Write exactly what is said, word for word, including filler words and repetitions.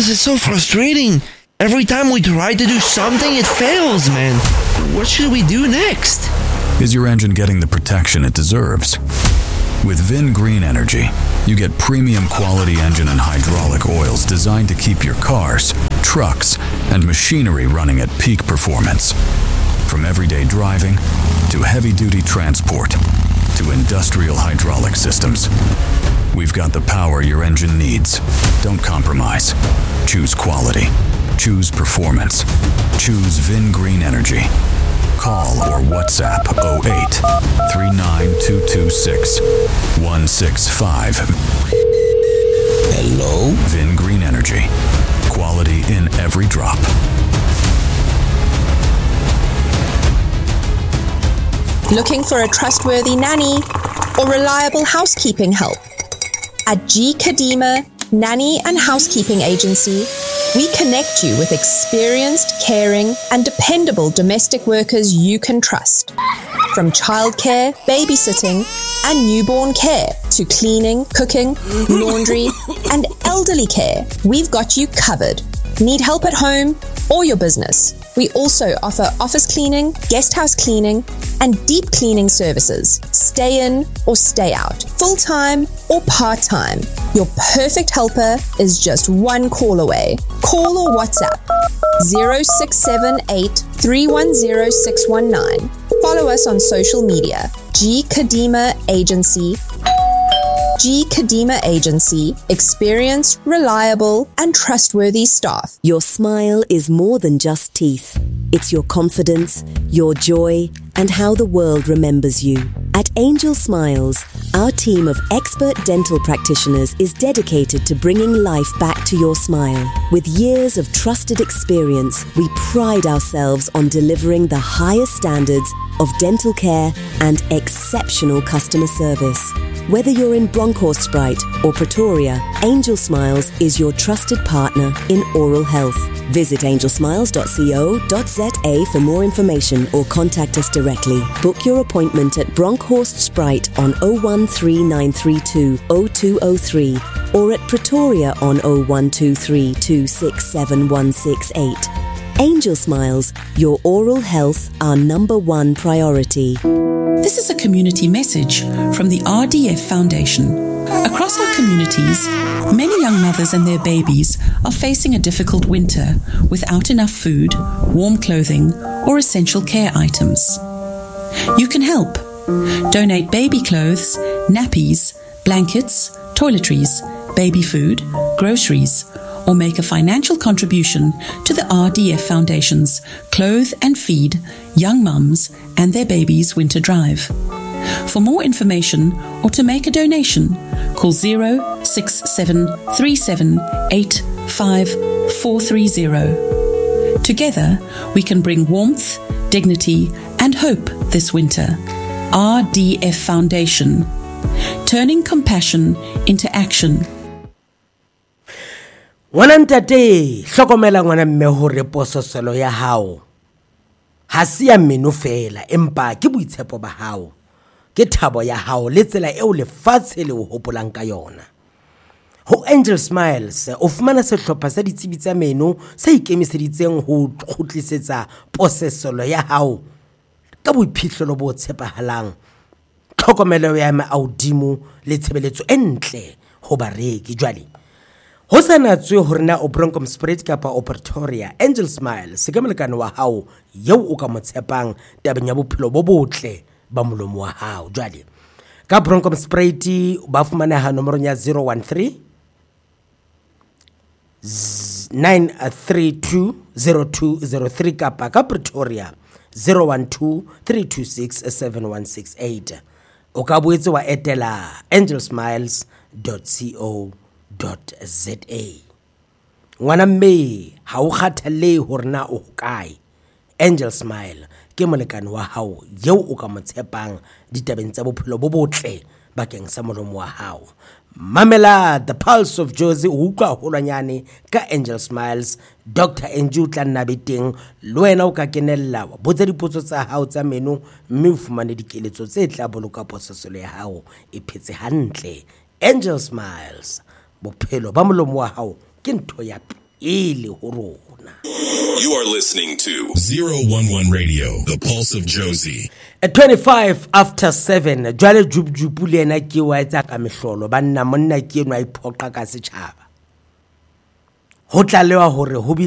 this is so frustrating. Every time we try to do something, it fails, man. What should we do next? Is your engine getting the protection it deserves? With Vin Green Energy, you get premium quality engine and hydraulic oils designed to keep your cars, trucks, and machinery running at peak performance. From everyday driving to heavy-duty transport to industrial hydraulic systems, we've got the power your engine needs. Don't compromise. Choose quality. Choose performance. Choose Vin Green Energy. Call or WhatsApp oh eight, three nine two two six, one six five. Hello? Vin Green Energy. Quality in every drop. Looking for a trustworthy nanny or reliable housekeeping help? At G. Kadima Nanny and Housekeeping Agency, we connect you with experienced, caring, and dependable domestic workers you can trust. From childcare, babysitting, and newborn care to cleaning, cooking, laundry, and elderly care, we've got you covered. Need help at home or your business? We also offer office cleaning, guest house cleaning, and deep cleaning services. Stay in or stay out, full-time or part-time. Your perfect helper is just one call away. Call or WhatsApp zero six seven eight, three one zero six one nine. Follow us on social media. G. Kadima Agency. G. Kadima Agency. Experienced, reliable, and trustworthy staff. Your smile is more than just teeth. It's your confidence, your joy, and how the world remembers you. At Angel Smiles, our team of expert dental practitioners is dedicated to bringing life back to your smile. With years of trusted experience, we pride ourselves on delivering the highest standards of dental care and exceptional customer service. Whether you're in Bronkhorstspruit or Pretoria, Angel Smiles is your trusted partner in oral health. Visit angel smiles dot co dot za for more information or contact us directly. Book your appointment at Bronkhorstspruit on oh one three nine three two oh two oh three or at Pretoria on oh one two three two six seven one six eight. Angel Smiles, your oral health, our number one priority. This is a community message from the R D F Foundation. Across our communities, many young mothers and their babies are facing a difficult winter without enough food, warm clothing, or essential care items. You can help. Donate baby clothes, nappies, blankets, toiletries, baby food, groceries, or make a financial contribution to the R D F Foundation's Clothe and Feed Young Mums and Their Babies Winter Drive. For more information or to make a donation, call zero six seven three seven eight five four three zero. Together, we can bring warmth, dignity, and hope this winter. R D F Foundation, turning compassion into action. Ngwana ntate, hlokomela ngwana mme hore pososelo ya hao ha se ya meno fela, empa ke boitshepo ba hao, ke thabo ya hao le tsela eo lefatshe le o hopolang ka yona. Ho Angel Smiles o fumana sehlopha sa ditsebi tsa meno se ikemiseditseng ho kgutlisetsa pososelo ya hao ka boiphihlelo bo tshepahalang, tlhokomelo ya maudimo le tshebeletso e ntle ho bareki. Jwale ho sanatswe hore na o Bronkhorstspruit kapa o Pretoria, Angel Smile se ka molekane wa hao yeo o ka motshepang tabeng ya bophelo bo botle ba molomo wa hao. Jwale ka Bronkhorstspruit ba fumana ha nomoro ya zero one three nine three two zero two zero three kapa ka Pretoria zero one two three two six seven one six eight. O ka boetse wa etela angel smiles dot co dot za. Ngwana mme ha o kgathalle hore na o kae, Angel Smile ke molekane wa hao yeo o ka motshepang ditabeng tsa bophelo bo botle bakeng sa molomo wa hao. Mamela the Pulse of Jozi o utlwa holwanyane ka Angel Smiles. Doctor Angel tla nna beteng le wena o ka kenella wa botsa dipotso tsa hao tsa meno mme o fumane dikeletso tse tla boloka pososelo ya hao e phetse hantle. Angel Smiles, bophelo ba molomo wa hao ke ntho ya pele ho rona. You are listening to zero one one Radio, the pulse of Jozi. At twenty-five after seven, jwale jubjupu le ena ke wa etsa ka mehlolo banna monna ke enwa iphoqa ka setjhaba. Ho tlalewa hore ho